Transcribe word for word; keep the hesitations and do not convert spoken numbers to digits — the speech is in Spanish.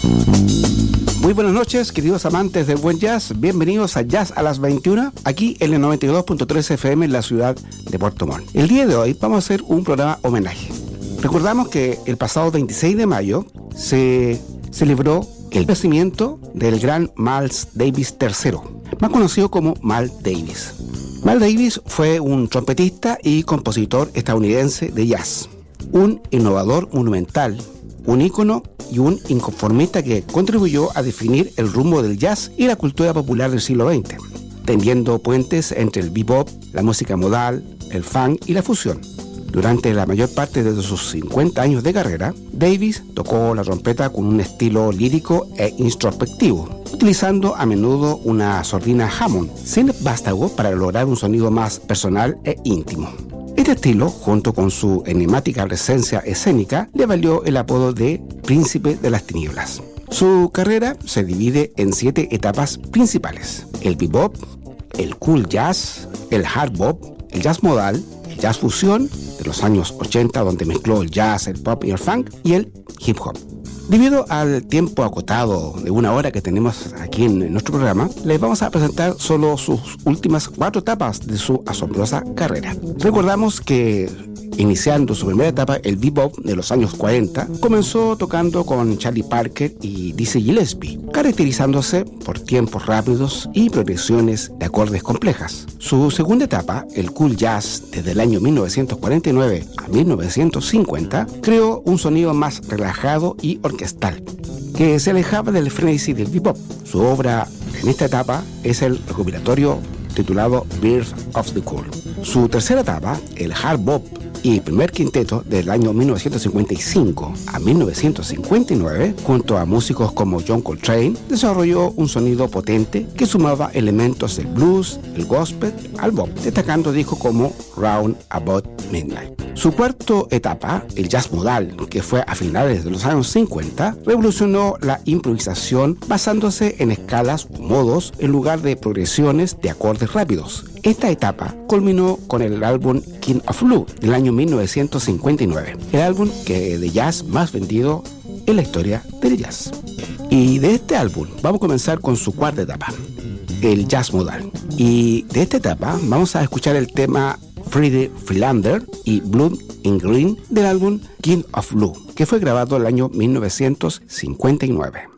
Muy buenas noches, queridos amantes del buen jazz. Bienvenidos a Jazz a las veintiuna, aquí en el noventa y dos punto tres F M en la ciudad de Puerto Montt. El día de hoy vamos a hacer un programa homenaje. Recordamos que el pasado veintiséis de mayo se celebró el nacimiento del gran Miles Davis tercero, más conocido como Miles Davis. Miles Davis fue un trompetista y compositor estadounidense de jazz, un innovador monumental, un ícono y un inconformista que contribuyó a definir el rumbo del jazz y la cultura popular del siglo veinte, tendiendo puentes entre el bebop, la música modal, el funk y la fusión. Durante la mayor parte de sus cincuenta años de carrera, Davis tocó la trompeta con un estilo lírico e introspectivo, utilizando a menudo una sordina Hammond sin vástago para lograr un sonido más personal e íntimo. Este estilo, junto con su enigmática presencia escénica, le valió el apodo de Príncipe de las Tinieblas. Su carrera se divide en siete etapas principales: el bebop, el cool jazz, el hard bop, el jazz modal, el jazz fusión de los años ochenta, donde mezcló el jazz, el pop y el funk, y el hip hop. Debido al tiempo acotado de una hora que tenemos aquí en nuestro programa, les vamos a presentar solo sus últimas cuatro etapas de su asombrosa carrera. Recordamos que, iniciando su primera etapa, el bebop de los años cuarenta, comenzó tocando con Charlie Parker y Dizzy Gillespie, caracterizándose por tiempos rápidos y progresiones de acordes complejas. Su segunda etapa, el cool jazz, desde el año mil novecientos cuarenta y nueve a mil novecientos cincuenta, creó un sonido más relajado y orquestal, que se alejaba del frenesí del bebop. Su obra en esta etapa es el recopilatorio titulado Birth of the Cool. Su tercera etapa, el hard bop y primer quinteto del año mil novecientos cincuenta y cinco a mil novecientos cincuenta y nueve, junto a músicos como John Coltrane, desarrolló un sonido potente que sumaba elementos del blues, el gospel, al bop, destacando discos como Round About Midnight. Su cuarta etapa, el jazz modal, que fue a finales de los años cincuenta, revolucionó la improvisación basándose en escalas o modos en lugar de progresiones de acordes rápidos. Esta etapa culminó con el álbum King of Lou del año mil novecientos cincuenta y nueve, el álbum que de jazz más vendido en la historia del jazz. Y de este álbum vamos a comenzar con su cuarta etapa, el jazz modal. Y de esta etapa vamos a escuchar el tema Freddie Freelander y Blood in Green del álbum King of Lou, que fue grabado el año mil novecientos cincuenta y nueve.